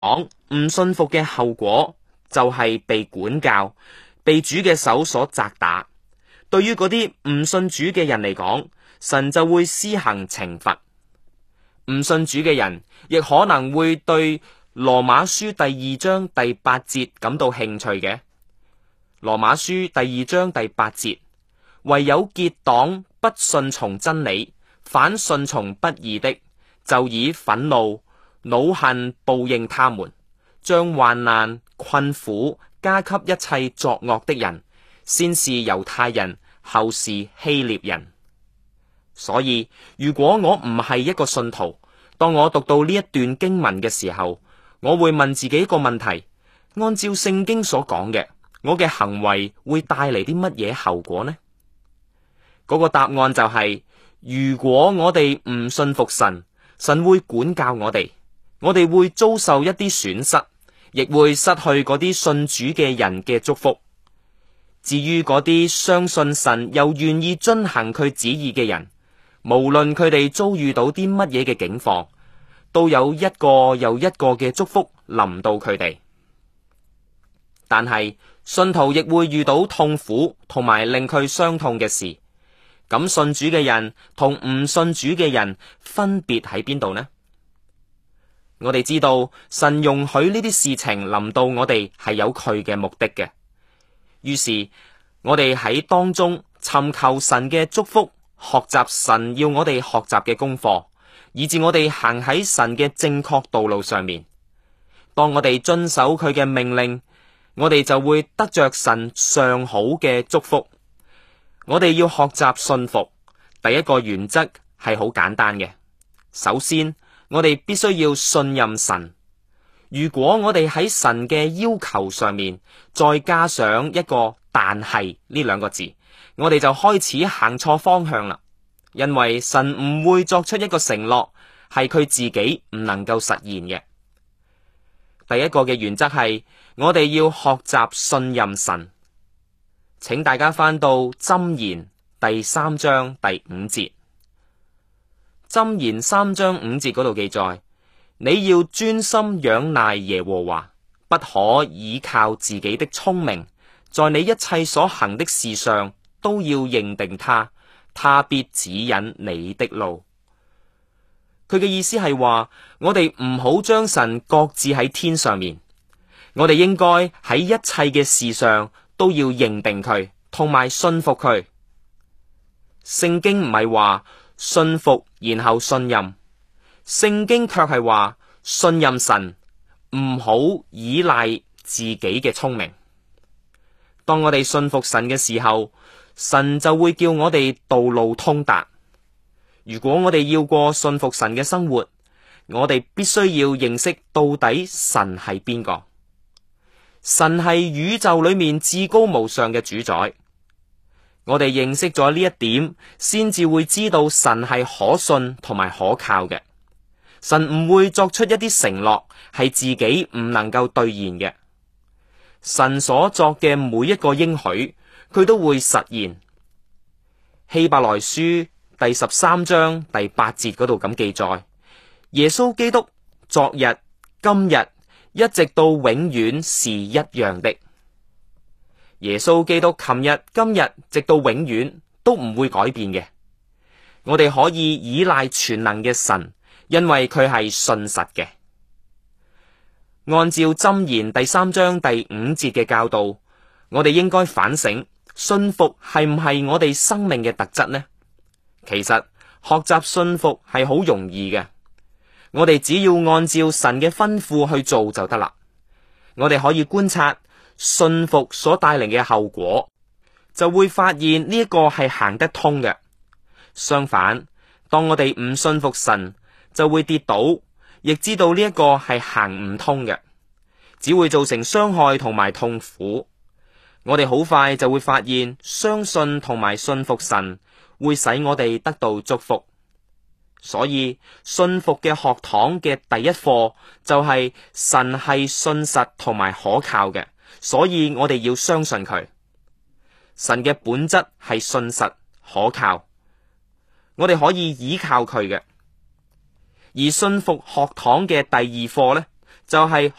講唔信服嘅後果就係被管教，被主嘅手所責打。對於嗰啲唔信主嘅人嚟講，神就會施行懲罰。唔信主嘅人亦可能會對羅馬書第2章第8節感到興趣嘅。羅馬書第2章第8節，唯有結黨不順從真理，反順從不義的，就以憤怒、惱恨報應他們，將患難、困苦加給一切作惡的人，先是猶太人，後是希臘人。所以，如果我唔係一個信徒，當我讀到呢一段經文嘅時候，我會問自己一個問題：按照聖經所講嘅，我嘅行為會帶嚟啲乜嘢後果呢？嗰個答案就係，如果我哋唔信服神，神會管教我哋會遭受一啲損失，亦會失去嗰啲信主嘅人嘅祝福。至於嗰啲相信神又願意遵行佢旨意嘅人，無論佢哋遭遇到啲乜嘢嘅境況，都有一個又一個嘅祝福臨到佢哋。但係信徒亦會遇到痛苦同埋令佢傷痛嘅事。咁信主嘅人同唔信主嘅人分別喺邊度呢？我哋知道神容許呢啲事情臨到我哋係有佢嘅目的嘅。於是我哋喺當中尋求神嘅祝福，學習神要我哋學習嘅功課，以致我哋行喺神嘅正確道路上面。當我哋遵守佢嘅命令，我哋就會得着神上好嘅祝福。我哋要學習信服，第一個原則係好簡單嘅。首先，我哋必須要信任神。如果我哋喺神嘅要求上面再加上一個但係呢兩個字，我哋就開始行錯方向啦。因為神唔會作出一個承諾係佢自己唔能夠實現嘅。第一個嘅原則係我哋要學習信任神。請大家翻到箴言第3章第5節。箴言3章5節嗰度記載，你要專心仰賴耶和華，不可倚靠自己的聰明，在你一切所行的事上都要認定他，他必指引你的路。佢嘅意思係話，我哋唔好將神擱置喺天上面，我哋應該喺一切嘅事上都要認定佢，同埋信服佢。聖經唔係話信服然後信任，聖經卻係話信任神，唔好依賴自己嘅聰明。當我哋信服神嘅時候，神就會叫我哋道路通達。如果我哋要過信服神嘅生活，我哋必須要認識到底神係邊個。神係宇宙裏面至高無上嘅主宰。我哋認識咗呢一點，先至會知道神係可信同埋可靠嘅。神唔會作出一啲承諾係自己唔能夠兌現嘅。神所作嘅每一個應許，佢都會實現。希伯來書第13章第8節嗰度咁記載，耶穌基督昨日、今日一直到永遠是一樣的。耶穌基督琴日、今日直到永遠都唔會改變嘅。我哋可以依賴全能嘅神，因為佢係信實嘅。按照箴言第3章第5節嘅教導，我哋應該反省信服係唔係我哋生命嘅特質呢？其實學習信服係好容易嘅，我哋只要按照神嘅吩咐去做就得啦。我哋可以觀察信服所帶嚟嘅後果，就會發現呢一個係行得通嘅。相反，當我哋唔信服神，就會跌倒，亦知道呢一個係行唔通嘅，只會造成傷害同埋痛苦。我哋好快就會發現，相信同埋信服神會使我哋得到祝福。所以信服嘅學堂嘅第一課就係神係信實同埋可靠嘅，所以我哋要相信佢。神嘅本質係信實可靠，我哋可以依靠佢嘅。而信服學堂嘅第二課呢， 就係